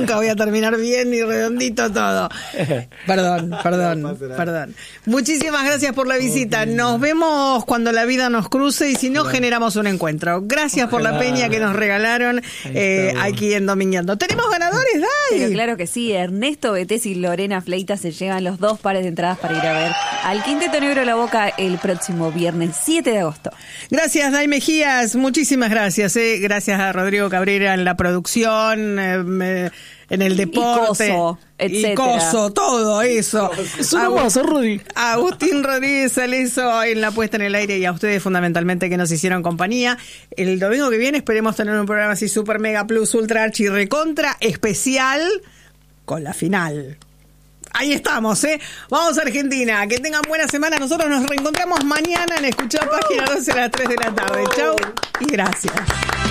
nunca voy a terminar bien ni redondito todo. Perdón. Muchísimas gracias por la visita. Nos vemos cuando la vida nos cruce y si no generamos un encuentro. Gracias por la peña que nos regalaron aquí en Domingueando. ¿Tenemos ganadores, Dai? Pero claro que sí. Ernesto Betés y Lorena Fleitas se llevan los 2 pares de entradas para ir a ver al Quinteto Negro de la Boca el próximo viernes 7 de agosto. Gracias, Dai Mejías. Muchísimas gracias. Gracias a Rodrigo Cabrera en la producción, en el deporte. Etcétera. Y Coso, todo eso. Es una cosa, Rudy. Agustín Rodríguez Saleso en la puesta en el aire y a ustedes fundamentalmente que nos hicieron compañía. El domingo que viene esperemos tener un programa así super mega plus ultra archi recontra especial con la final. Ahí estamos, Vamos a Argentina. Que tengan buena semana. Nosotros nos reencontramos mañana en Escuchar Página 12 a las 3 de la tarde. Chau y gracias.